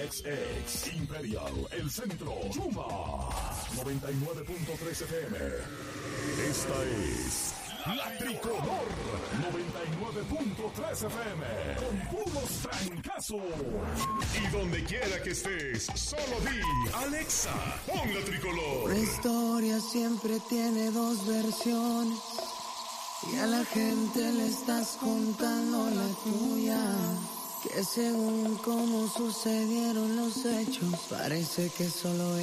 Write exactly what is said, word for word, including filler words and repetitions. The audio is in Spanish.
Ex Ex Imperial, El Centro, Chuma, noventa y nueve punto tres F M. Esta es La Tricolor, noventa y nueve punto tres F M, con puros trancazos. Y donde quiera que estés, solo di, Alexa, pon La Tricolor. La historia siempre tiene dos versiones, y a la gente le estás contando la tuya. Que según cómo sucedieron los hechos, parece que solo